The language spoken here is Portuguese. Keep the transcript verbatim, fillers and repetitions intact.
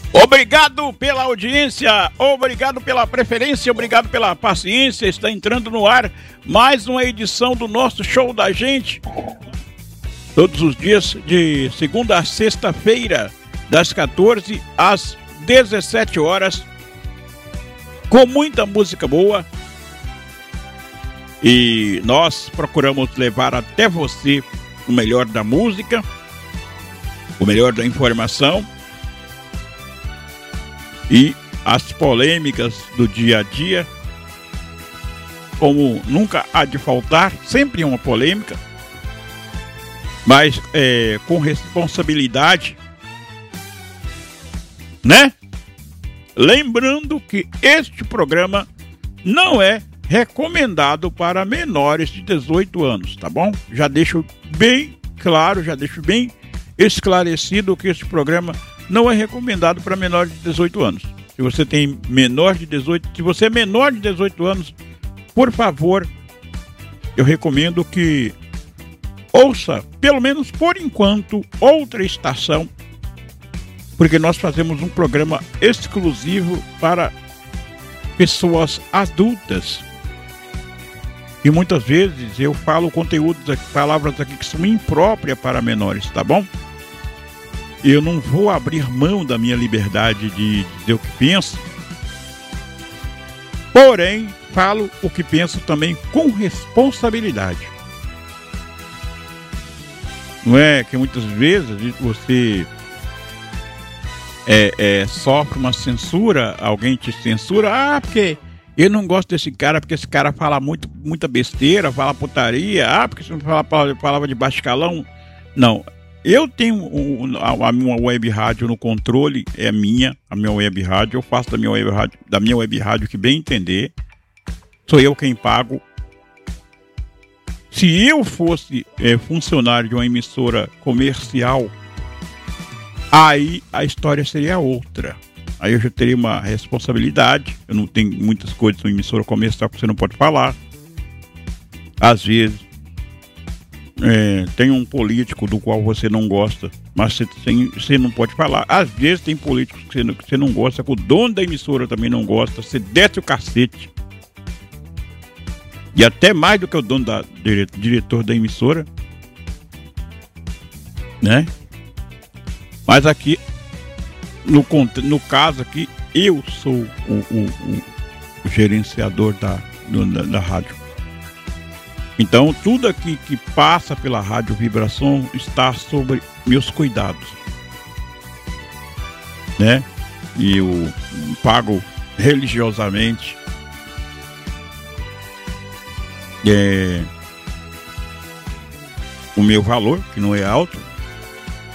Obrigado pela audiência, obrigado pela preferência, obrigado pela paciência. Está entrando no ar mais uma edição do nosso Show da Gente. Todos os dias de segunda a sexta-feira, das quatorze às dezessete horas, com muita música boa. E nós procuramos levar até você o melhor da música, o melhor da informação e as polêmicas do dia a dia, como nunca há de faltar, sempre uma polêmica, mas é, com responsabilidade, né? Lembrando que este programa não é recomendado para menores de dezoito anos, tá bom? Já deixo bem claro, já deixo bem esclarecido que este programa não é recomendado para menores de dezoito anos. Se você tem menor de dezoito, se você é menor de dezoito anos, por favor, eu recomendo que ouça, pelo menos por enquanto, outra estação, porque nós fazemos um programa exclusivo para pessoas adultas. E muitas vezes eu falo conteúdos aqui, palavras aqui que são impróprias para menores, tá bom? Eu não vou abrir mão da minha liberdade de dizer o que penso, porém, falo o que penso também com responsabilidade. Não é que muitas vezes você é, é, sofre uma censura, alguém te censura, ah, porque eu não gosto desse cara, porque esse cara fala muito, muita besteira, fala putaria, ah, porque você não fala palavra de baixo escalão. Não. Eu tenho a minha web rádio no controle, é minha, a minha web rádio, eu faço da minha web rádio, da minha web rádio que bem entender, sou eu quem pago. Se eu fosse é, funcionário de uma emissora comercial, aí a história seria outra. Aí eu já teria uma responsabilidade, eu não tenho muitas coisas na emissora comercial que você não pode falar. Às vezes, É, tem um político do qual você não gosta, mas você, você não pode falar. Às vezes tem políticos que você, não, que você não gosta, que o dono da emissora também não gosta, você desce o cacete. E até mais do que o dono da dire, diretor da emissora, né? Mas aqui, no, no caso aqui, eu sou o, o, o, o gerenciador da, do, da, da rádio. Então, tudo aqui que passa pela Rádio Vibração está sobre meus cuidados, né? E eu pago religiosamente é, o meu valor, que não é alto,